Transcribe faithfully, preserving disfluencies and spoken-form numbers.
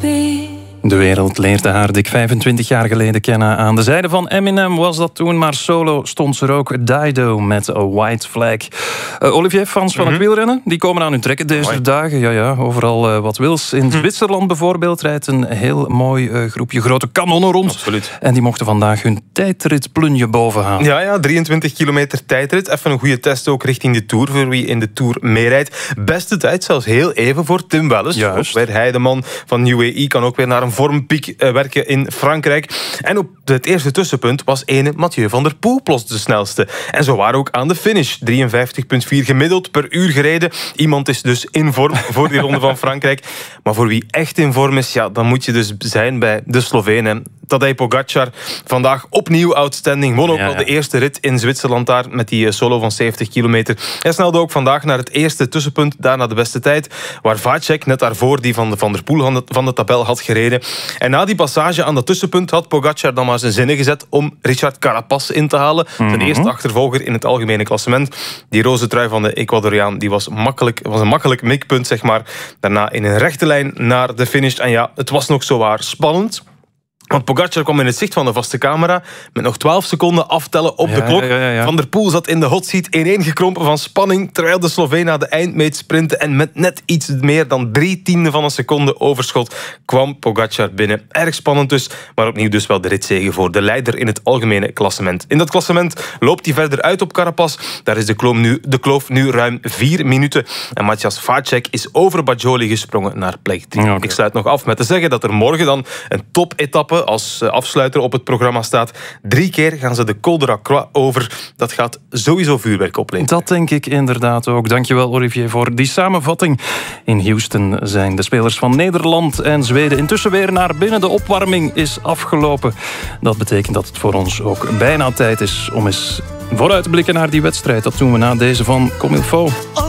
be. De wereld leerde haar dik vijfentwintig jaar geleden kennen. Aan de zijde van Eminem was dat toen, maar solo stond ze er ook. Dido met A White Flag. Uh, Olivier, fans van Mm-hmm. het wielrennen, die komen aan hun trekken deze Mooi. dagen. Ja, ja, overal uh, wat wils. In Mm-hmm. Zwitserland bijvoorbeeld rijdt een heel mooi uh, groepje grote kanonnen rond. Absoluut. En die mochten vandaag hun tijdritplunje bovenhalen. Ja, ja, drieëntwintig kilometer tijdrit. Even een goede test ook richting de Tour, voor wie in de Tour meerijdt. Beste tijd, zelfs heel even voor Tim Welles. Juist. Ook weer hij, de man van U A E, kan ook weer naar een vormpiek uh, werken in Frankrijk. En op het eerste tussenpunt was ene Mathieu van der Poel plots de snelste. En zo waren ook aan de finish. drieënvijftig komma vier gemiddeld per uur gereden. Iemand is dus in vorm voor die ronde van Frankrijk. Maar voor wie echt in vorm is, ja, dan moet je dus zijn bij de Slovenen. Tadej Pogacar, vandaag opnieuw outstanding. Won ook Ja, al ja. de eerste rit in Zwitserland daar met die solo van zeventig kilometer. Hij snelde ook vandaag naar het eerste tussenpunt, daarna de beste tijd, waar Vacek net daarvoor die van de Van der Poel van de, van de tabel had gereden. En na die passage aan dat tussenpunt had Pogacar dan maar zijn zinnen gezet om Richard Carapaz in te halen. Mhm. Zijn eerste achtervolger in het algemene klassement. Die roze trui van de Ecuadoriaan die was, makkelijk, was een makkelijk mikpunt, zeg maar. Daarna in een rechte lijn naar de finish. En ja, het was nog zowaar spannend. Want Pogacar kwam in het zicht van de vaste camera met nog twaalf seconden aftellen op Ja, de klok. ja, ja, ja. Van der Poel zat in de hot seat ineengekrompen van spanning, terwijl de Sloveen naar de eindmeet sprintte en met net iets meer dan drie tiende van een seconde overschot kwam Pogacar binnen. Erg spannend dus, maar opnieuw dus wel de ritzege voor de leider in het algemene klassement. In dat klassement loopt hij verder uit op Carapaz. Daar is de kloof nu, de kloof nu ruim vier minuten. En Matthias Vacek is over Bajoli gesprongen naar plek drie. Ja, oké. Ik sluit nog af met te zeggen dat er morgen dan een top-etappe als afsluiter op het programma staat. Drie keer gaan ze de Col de la Croix over. Dat gaat sowieso vuurwerk opleveren. Dat denk ik inderdaad ook. Dankjewel Olivier voor die samenvatting. In Houston zijn de spelers van Nederland en Zweden intussen weer naar binnen. De opwarming is afgelopen. Dat betekent dat het voor ons ook bijna tijd is om eens vooruit te blikken naar die wedstrijd. Dat doen we na deze van Comme il faut.